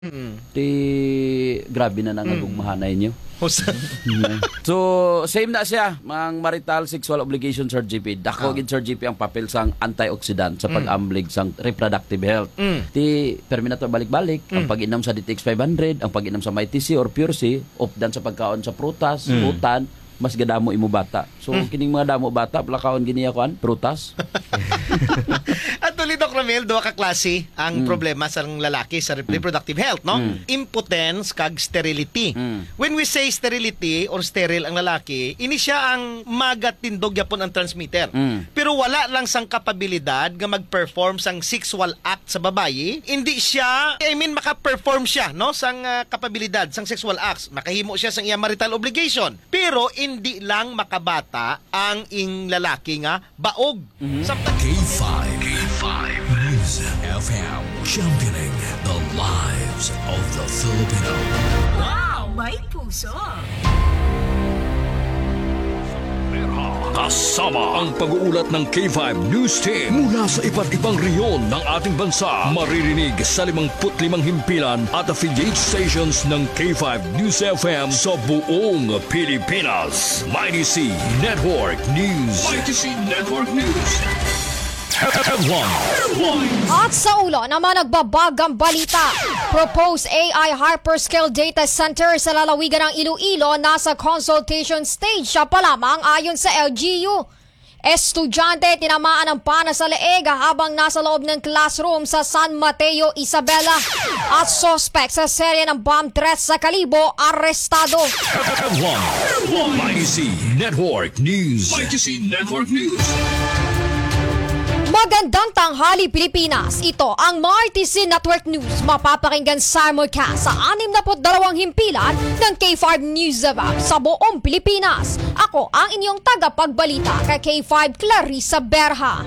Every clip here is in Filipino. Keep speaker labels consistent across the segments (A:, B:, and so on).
A: Ti grabe na nangagugmahanay niyo.
B: Usa.
A: So, same na siya, mang marital sexual obligation, Sir GP. Dako gid Sir GP ang papel sang antioxidant sa pag-amblig sang reproductive health. Ti permi na to balik-balik ang pag-inom sa DTX 500, ang pag-inom sa MyTC or Pure C, opdan sa pagkaon sa prutas, utan, mas gadamo imo bata. So kining mga damo bata plakaon gini kuan prutas.
B: At tuloy, Doc Ramil, duha ka klase ang problema sa lalaki sa reproductive health, no? Impotence kag sterility. When we say sterility or sterile ang lalaki, ini siya ang magatindog yapon ang transmitter. Pero wala lang sang kapabilidad nga mag-perform sang sexual act sa babayi. Hindi siya, maka-perform siya, no? Sang kapabilidad sang sexual acts. Makahimo siya sang iya marital obligation. Pero hindi lang makabata ang ing lalaki nga baog.
C: K5 News FM, championing the lives of the Filipino.
D: Wow, may puso!
C: Kasama ang pag-uulat ng K5 News Team mula sa iba't ibang rehiyon ng ating bansa. Maririnig sa 55 himpilan at affiliate stations ng K5 News FM sa buong Pilipinas. Mighty C Network News. Mighty C Network News.
E: At sa ulo naman nagbabagang balita. Proposed AI hyperscale data center sa lalawigan ng Iloilo nasa consultation stage siya pa lamang ayon sa LGU. Estudyante tinamaan ng pana sa leeg habang nasa loob ng classroom sa San Mateo, Isabela. At suspect sa serye ng bomb threat sa Kalibo, arestado.
C: Mighty C Network News. Mighty C Network News.
E: Magandang tanghali, Pilipinas. Ito ang MRTC Network News. Mapapakinggan simulcast sa 62 himpilan ng K5 News About sa buong Pilipinas. Ako ang inyong tagapagbalita kay K5 Clarissa Berha.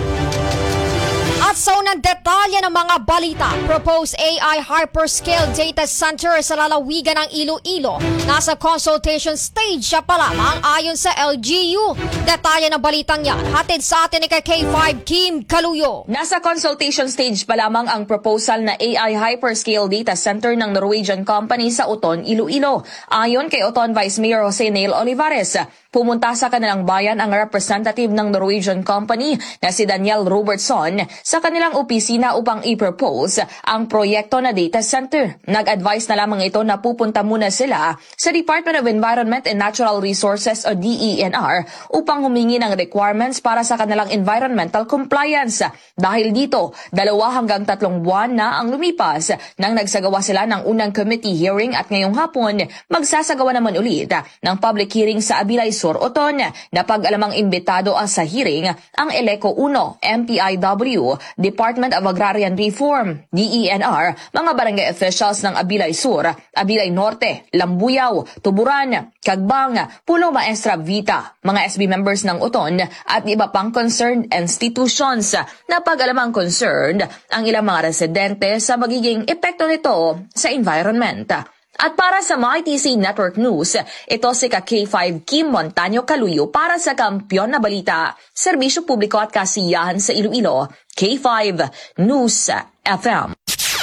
E: At sa unang detalye ng mga balita, proposed AI hyperscale data center sa lalawigan ng Iloilo. Nasa consultation stage siya pa lamang ayon sa LGU. Detalye ng balitang yan, hatid sa atin ni K5 Kim Kaluyo.
F: Nasa consultation stage pa lamang ang proposal na AI hyperscale data center ng Norwegian company sa Oton, Iloilo. Ayon kay Oton Vice Mayor Jose Neil Olivares, pumunta sa kanilang bayan ang representative ng Norwegian company na si Daniel Robertson sa kanilang opisina upang i-propose ang proyekto na data center. Nag-advise na lamang ito na pupunta muna sila sa Department of Environment and Natural Resources o DENR upang humingi ng requirements para sa kanilang environmental compliance. Dahil dito, 2 hanggang 3 buwan na ang lumipas nang nagsagawa sila ng unang committee hearing at ngayong hapon magsasagawa naman ulit ng public hearing sa Abilay Sur, Oton. Napag-alamang imbitado sa hearing ang Eleco 1, MPIW, Department of Agrarian Reform, DENR, mga barangay officials ng Abilay Sur, Abilay Norte, Lambuyaw, Tuburan, Kagbang, Puno Maestra Vita, mga SB members ng Oton at iba pang concerned institutions. Napag-alamang concerned ang ilang mga residente sa magiging epekto nito sa environment. At para sa MyTC Network News, ito si K5 Kim Montaño Kaluyo para sa Kampiyon na Balita, Serbisyo Publiko at Kasiyahan sa Iloilo, K5 News FM.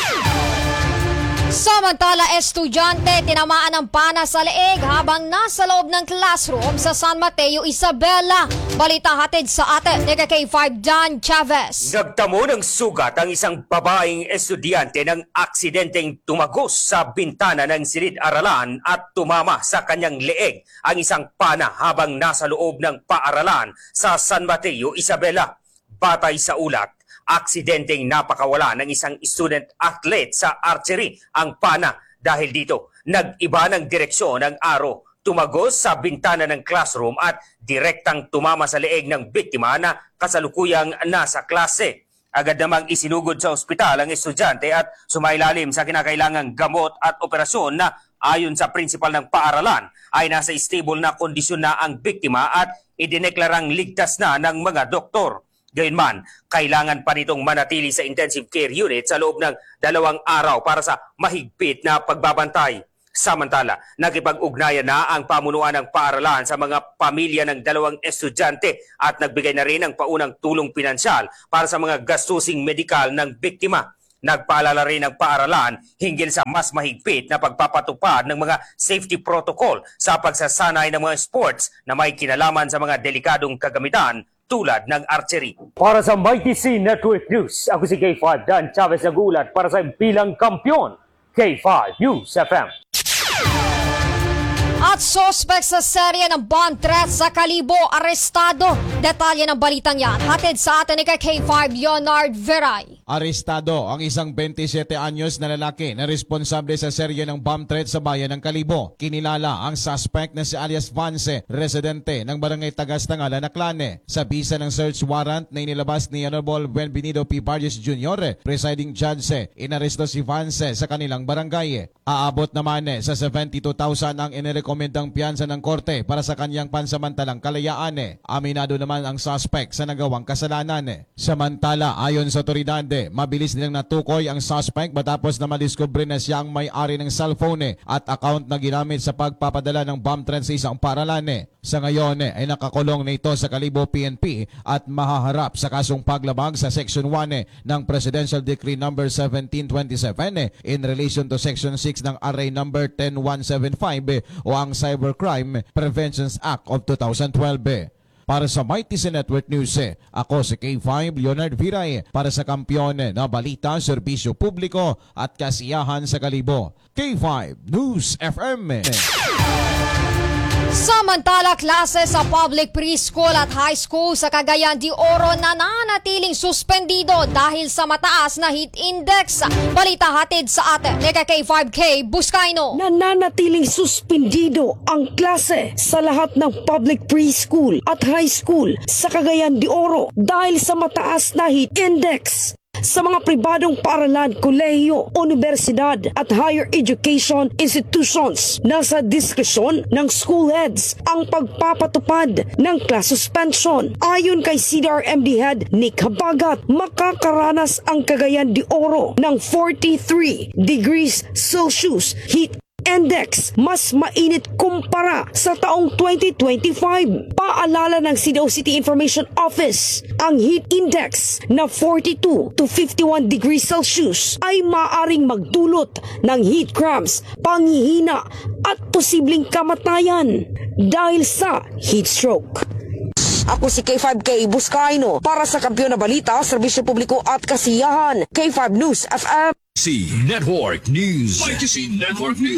E: Samantala, estudyante tinamaan ng pana sa leeg habang nasa loob ng classroom sa San Mateo, Isabela. Balita hatid sa atin ni K5 Dan Chavez.
G: Nagtamo ng sugat ang isang babaeng estudyante ng aksidenteng tumagos sa bintana ng silid-aralan at tumama sa kanyang leeg ang isang pana habang nasa loob ng paaralan sa San Mateo, Isabela. Batay sa ulat, aksidenteng napakawala ng isang student athlete sa archery ang pana. Dahil dito, nag-iba ng direksyon ang aro, tumagos sa bintana ng classroom at direktang tumama sa leeg ng biktima na kasalukuyang nasa klase. Agad namang isinugod sa ospital ang estudyante at sumailalim sa kinakailangang gamot at operasyon na ayon sa prinsipal ng paaralan ay nasa stable na kondisyon na ang biktima at idineklarang ligtas na ng mga doktor. Gayunman, kailangan pa nitong manatili sa intensive care unit sa loob ng 2 araw para sa mahigpit na pagbabantay. Samantala, nakipag-ugnayan na ang pamunuan ng paaralan sa mga pamilya ng 2 estudyante at nagbigay na rin ng paunang tulong pinansyal para sa mga gastusing medikal ng biktima. Nagpaalala rin ng paaralan hinggil sa mas mahigpit na pagpapatupad ng mga safety protocol sa pagsasanay ng mga sports na may kinalaman sa mga delikadong kagamitan tulad ng archery.
H: Para sa Mighty C Network News, ako si K5 Dan Chavez nagulat para sa bilang kampiyon, K5 News FM.
E: At sospek sa serye ng bomb threat sa Kalibo, arestado. Detalye ng balitang yan, hatid sa atin ni K5 Leonard Veray.
I: Arestado ang isang 27 anyos na lalaki na responsable sa serye ng bomb threat sa bayan ng Kalibo. Kinilala ang suspect na si alias Vance, residente ng barangay Tagastangala na Klane. Sa bisa ng search warrant na inilabas ni Honorable Benvenido P. Barrios Jr., presiding judge, inaresto si Vance sa kanilang barangay. Aabot naman sa 72,000 ang inirekomendang piyansa ng korte para sa kanyang pansamantalang kalayaan. Aminado naman ang suspect sa nagawang kasalanan. Samantala, ayon sa otoridad, mabilis nilang natukoy ang suspect matapos na madiskubre na siya ang may-ari ng cellphone at account na ginamit sa pagpapadala ng bomb threat sa isang paaralan. Sa ngayon ay nakakulong na ito sa Kalibo PNP at mahaharap sa kasong paglabag sa Section 1 ng Presidential Decree No. 1727 in relation to Section 6 ng RA No. 10175 o ang Cybercrime Prevention Act of 2012. Para sa Mighty C Network News, ako si K5 Leonard Viray para sa kampiyon na balita, serbisyo publiko at kasiyahan sa Kalibo. K5 News FM.
E: Samantala, klase sa public preschool at high school sa Cagayan de Oro nananatiling suspendido dahil sa mataas na heat index. Balita hatid sa atin ni K5K Buscaino.
J: Nananatiling suspendido ang klase sa lahat ng public preschool at high school sa Cagayan de Oro dahil sa mataas na heat index. Sa mga pribadong paaralan, kolehiyo, universidad at higher education institutions, nasa diskresyon ng school heads ang pagpapatupad ng class suspension. Ayon kay CDRMD head Nick Habagat, makakaranas ang Cagayan de Oro ng 43 degrees Celsius heat index, mas mainit kumpara sa taong 2025. Paalala ng CDO City Information Office, ang heat index na 42 to 51 degrees Celsius ay maaring magdulot ng heat cramps, panghihina at posibleng kamatayan dahil sa heat stroke. Ako si K5K Buscaino para sa Kampiyon na Balita, Serbisyo Publiko at Kasiyahan, K5 News FM.
C: C Network News. Mighty C Network News.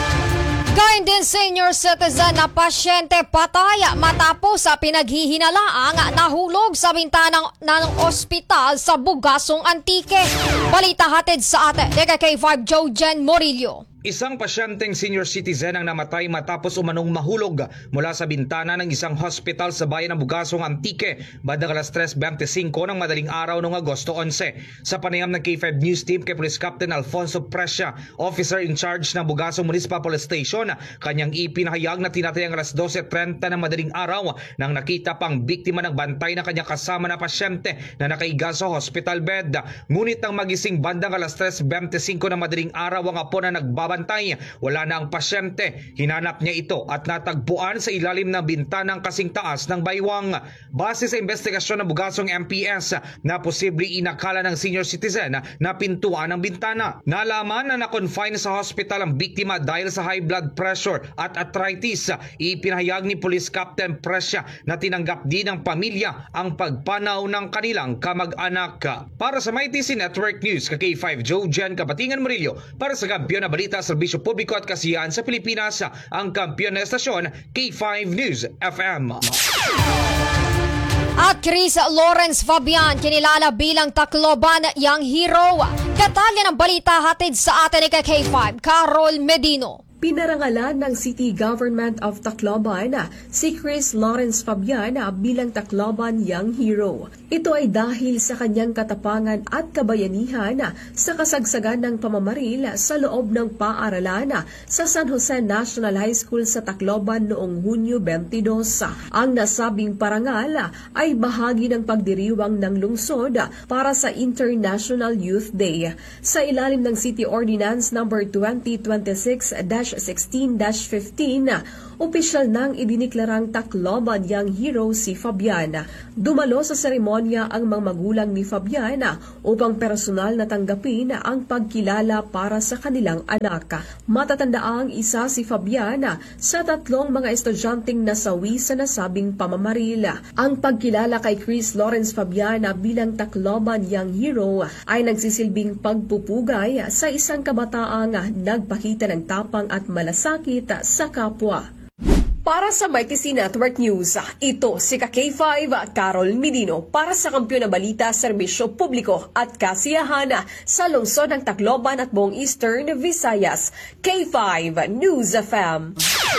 E: Gayun din senior citizen na pasyente patay matapos sa pinaghihinalaang nahulog sa bintana ng ospital sa Bugasong Antique. Balita hatid sa atin ni K5 Jojen Morillo.
K: Isang pasyenteng senior citizen ang namatay matapos umanong mahulog mula sa bintana ng isang hospital sa bayan ng Bugasong Antique bandang alas 3:25 ng madaling araw noong Agosto 11. Sa panayam ng K5 News Team kay Police Captain Alfonso Prescia, officer in charge ng Bugasong Municipal Police Station, kanyang ipinahayag na tinatayang alas 12:30 ng madaling araw nang nakita pang biktima ng bantay na kanyang kasama na pasyente na nakaiga sa hospital bed. Ngunit nang magising bandang alas 3:25 ng madaling araw ang apo na nagbabantay, wala na ang pasyente. Hinanap niya ito at natagpuan sa ilalim ng bintanang kasing taas ng baywang. Base sa investigasyon ng Bugasong MPS na posibleng inakala ng senior citizen na pintuan ng bintana. Nalaman na na-confine sa hospital ang biktima dahil sa high blood pressure at arthritis. Ipinahayag ni Police Captain Prescia na tinanggap din ng pamilya ang pagpanaw ng kanilang kamag-anak. Para sa Mighty C Network News, K5 Jojen Kabatingan Murillo para sa Kampiyon na Balita, Serbisyo Publiko at Kasiyahan sa Pilipinas, ang kampiyon na estasyon, K5 News FM.
E: At Chris Lawrence Fabian, kinilala bilang Tacloban Young Hero. Detalye ng balita hatid sa atin ni K5 Carol Medino.
L: Pinarangalan ng City Government of Tacloban si Chris Lawrence Fabian bilang Tacloban Young Hero. Ito ay dahil sa kanyang katapangan at kabayanihan sa kasagsagan ng pamamaril sa loob ng paaralan sa San Jose National High School sa Tacloban noong Hunyo 22. Ang nasabing parangal ay bahagi ng pagdiriwang ng lungsod para sa International Youth Day. Sa ilalim ng City Ordinance No. 2026-1 2016-15, opisyal nang idiniklarang Tacloban Young Hero si Fabian. Dumalo sa seremonya ang mga magulang ni Fabian upang personal na tanggapin ang pagkilala para sa kanilang anak. Matatandaang isa si Fabian sa 3 mga estudyanteng nasawi sa nasabing pamamaril. Ang pagkilala kay Chris Lawrence Fabian bilang Tacloban Young Hero ay nagsisilbing pagpupugay sa isang kabataang nagpakita ng tapang at malasakit sa kapwa. Para sa YTC Network News, ito si K5 Carol Medino para sa Kampiyon na Balita, Serbisyo Publiko at Kasiyahan sa lungsod ng Tacloban at buong Eastern Visayas. K5 News FM.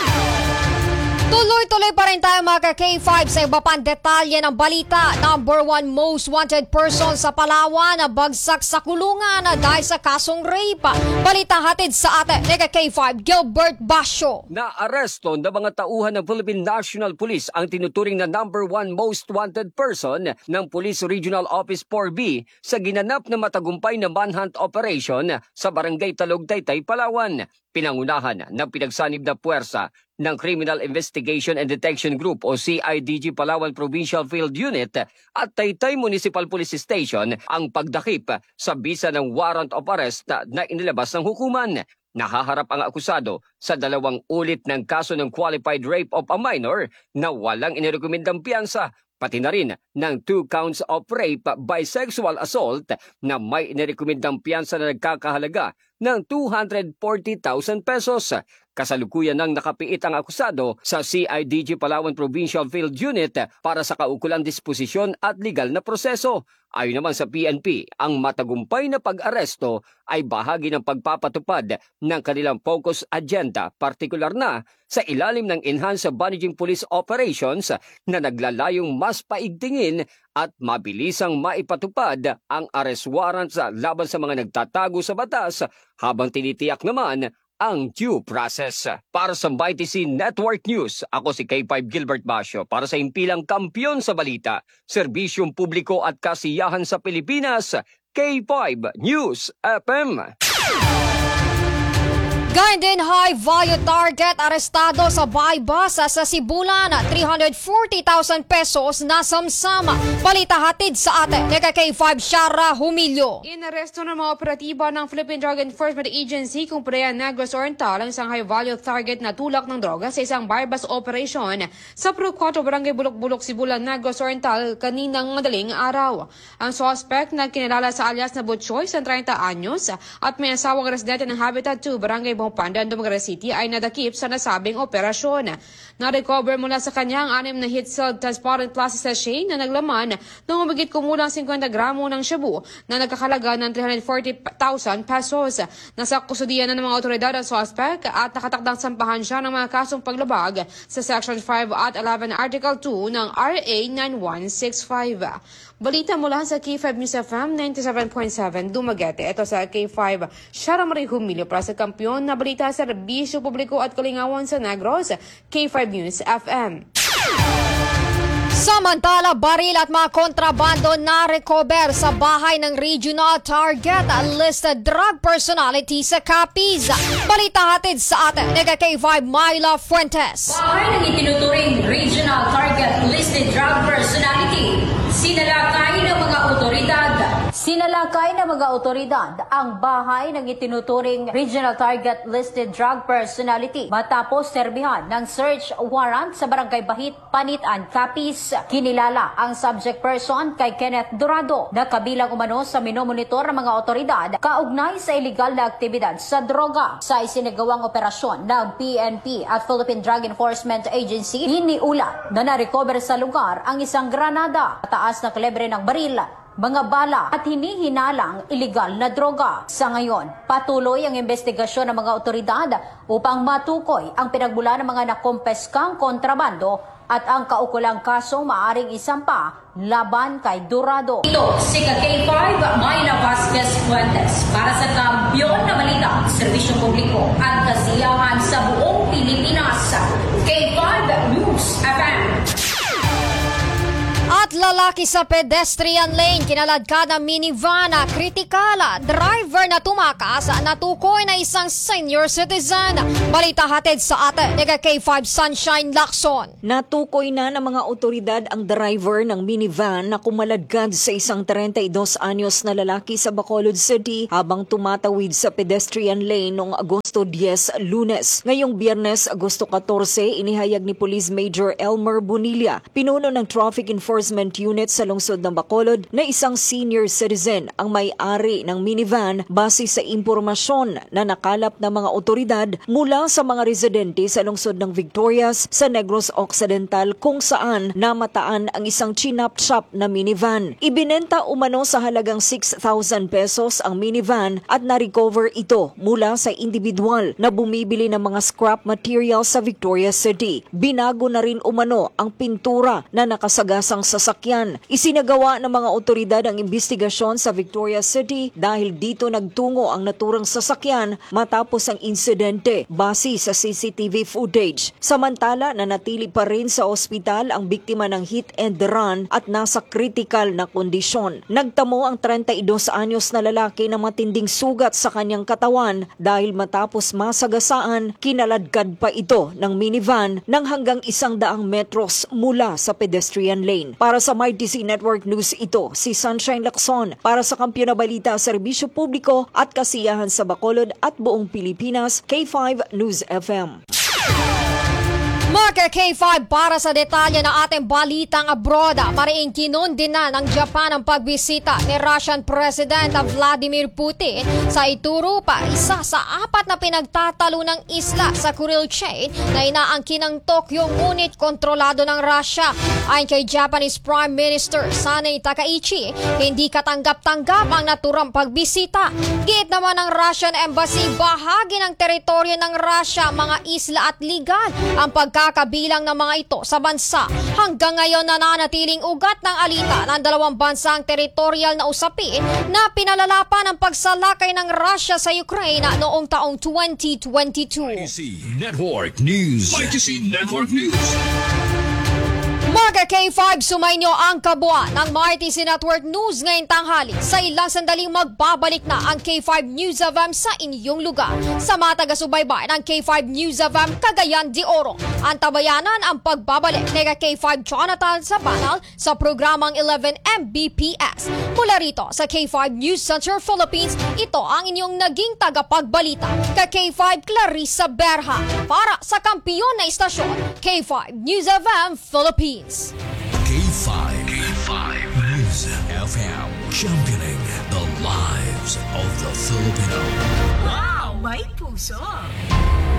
E: Tuloy-tuloy pa rin tayo mga K5 sa iba pang detalye ng balita. Number 1 most wanted person sa Palawan na bagsak sa kulungan dahil sa kasong rape. Balita hatid sa atin ni K5 Gilbert Basyo.
M: Na-aresto ng mga tauhan ng Philippine National Police ang tinuturing na number 1 most wanted person ng Police Regional Office 4B sa ginanap na matagumpay na manhunt operation sa Barangay Talog, Taytay, Palawan. Pinangunahan ng pinagsanib na puwersa ng Criminal Investigation and Detection Group o CIDG Palawan Provincial Field Unit at Taytay Municipal Police Station ang pagdakip sa bisa ng warrant of arrest na inilabas ng hukuman. Nahaharap ang akusado sa 2 ulit ng kaso ng qualified rape of a minor na walang inirekomendang piyansa, pati na rin ng 2 counts of rape by sexual assault na may inirekomendang piyansa na nagkakahalaga ng 240,000 pesos. Kasalukuyan nang nakapiit ang akusado sa CIDG Palawan Provincial Field Unit para sa kaukulang disposisyon at legal na proseso. Ayon naman sa PNP, ang matagumpay na pag-aresto ay bahagi ng pagpapatupad ng kanilang focus agenda, partikular na sa ilalim ng Enhanced Banijing Police Operations na naglalayong mas paigtingin at mabilisang maipatupad ang arrest warrants laban sa mga nagtatago sa batas habang tinitiyak naman ang due process. Para sa YTC Network News, ako si K5 Gilbert Basyo para sa impilang kampiyon sa balita, serbisyong publiko at kasiyahan sa Pilipinas, K5 News FM.
E: Gayun din high-value target arestado sa Baybasa sa Sibulan, 340,000 pesos na samsama. Balita hatid sa atin ni K5 Shara Humilio.
N: Inaresto ng mga operatiba ng Philippine Drug Enforcement Agency kung Purea Negros Oriental ang isang high-value target na tulak ng droga sa isang Baybas operation sa Pro 4 Barangay Bulok-Bulok, Sibulan, Negros Oriental kaninang madaling araw. Ang suspect na kinilala sa alias na Butchoy, 30 anyos at may asawang residente ng Habitat 2, Barangay Panda, Dumaguete City ay nadakip sa nasabing operasyon. Na-recover mula sa kanya ang 6 na hit-sealed transparent plastic sachet na naglaman ng humigit kumulang 50 gramo ng shabu na nagkakalaga ng 340,000 pesos. Nasa kusudian na ng mga otoridad ang suspect at nakatakdang sampahan siya ng mga kasong paglabag sa Section 5 at 11 Article 2 ng RA 9165. Balita mula sa K5 News FM 97.7 Dumaguete. Ito sa K5 Shara Marie Humilio para sa kampiyon na balita sa serbisyo publiko at kalingawan sa Negros, K5 News FM.
E: Samantala, baril at mga kontrabando na recover sa bahay ng Regional Target Listed Drug Personality sa Capiz. Balita hatid sa atin ni K5 Myla Fuentes.
O: Bahay ng itinuturing Regional Target Listed Drug Personality. Sinalakay ng mga otoridad.
P: Sinalakay ng mga otoridad ang bahay ng itinuturing Regional Target Listed Drug Personality matapos serbihan ng search warrant sa Barangay Bahit, Panitan, Capiz. Kinilala ang subject person kay Kenneth Dorado na kabilang umano sa minomonitor ng mga otoridad kaugnay sa illegal na aktibidad sa droga. Sa isinagawang operasyon ng PNP at Philippine Drug Enforcement Agency, hiniulat na na-recover sa lugar ang isang granada, taas na kalibre ng baril, mga bala at hinihinalang illegal na droga. Sa ngayon, patuloy ang investigasyon ng mga otoridad upang matukoy ang pinagmula ng mga nakompeskang kontrabando at ang kaukulang kasong maaring isampa laban kay Dorado.
O: Ito si K5 Myla Vasquez Fuentes para sa kampiyon na balita, serbisyo publiko at kasiyahan sa buong Pilipinas, K5 News FM.
E: At Lalaki sa pedestrian lane, kinaladkad na minivan na kritikala. Driver na tumakas, natukoy na isang senior citizen. Balita hatid sa atin, nega K5 Sunshine Lacson.
Q: Natukoy na ng mga otoridad ang driver ng minivan na kumaladkad sa isang 32 anyos na lalaki sa Bacolod City habang tumatawid sa pedestrian lane noong Agosto 10, Lunes. Ngayong Biyernes, Agosto 14, inihayag ni Police Major Elmer Bonilla, pinuno ng Traffic Enforcement Unit sa lungsod ng Bacolod, na isang senior citizen ang may-ari ng minivan base sa impormasyon na nakalap ng mga otoridad mula sa mga residente sa lungsod ng Victorias sa Negros Occidental kung saan namataan ang isang chinap shop na minivan. Ibinenta umano sa halagang 6,000 pesos ang minivan at na-recover ito mula sa individual na bumibili ng mga scrap material sa Victorias City. Binago na rin umano ang pintura na nakasagasang sasakyan. Isinagawa ng mga otoridad ang investigasyon sa Victorias City dahil dito nagtungo ang naturang sasakyan matapos ang insidente base sa CCTV footage. Samantala, nanatili pa rin sa ospital ang biktima ng hit and run at nasa critical na kondisyon. Nagtamo ang 32 anyos na lalaki na matinding sugat sa kanyang katawan dahil matapos masagasaan, kinaladkad pa ito ng minivan ng hanggang 100 metros mula sa pedestrian lane. Para sa MyTC Network News, ito si Sunshine Lacson para sa Kampiyon na Balita, Serbisyo Publiko at Kasiyahan sa Bacolod at buong Pilipinas, K5 News FM.
E: Marker K5 para sa detalye ng ating balitang abroad. Mariing kinundina ng Japan ang pagbisita ni Russian President Vladimir Putin sa ituro pa isa sa 4 na pinagtatalo ng isla sa Kuril Chain na inaangkin ng Tokyo ngunit kontrolado ng Russia. Ayon kay Japanese Prime Minister Sanei Takaichi, hindi katanggap-tanggap ang naturang pagbisita. Giit naman ng Russian Embassy, bahagi ng teritoryo ng Russia, mga isla at ligan ang pagkakabilang ng mga ito sa bansa. Hanggang ngayon nananatiling ugat ng alitan ang dalawang bansang teritorial na usapin na pinalalapan ang pagsalakay ng Russia sa Ukraine noong taong 2022.
C: Network News. MyTC Network News.
E: Marker K5, sumainyo ang kabuuan ng MyTC Network News ngayong tanghali. Sa ilang sandaling magbabalik na ang K5 News FM sa inyong lugar. Sa mga taga-subaybay ng K5 News FM Cagayan de Oro, ang tabayanan ang pagbabalik ni K5 Jonathan Sabanal sa programang 11 Mbps. Mula rito sa K5 News Center Philippines, ito ang inyong naging tagapagbalita, K5 Clarissa Berha, para sa kampiyon na istasyon, K5 News FM Philippines.
C: K5 News FM, championing the lives of the Filipino.
D: Wow, may puso!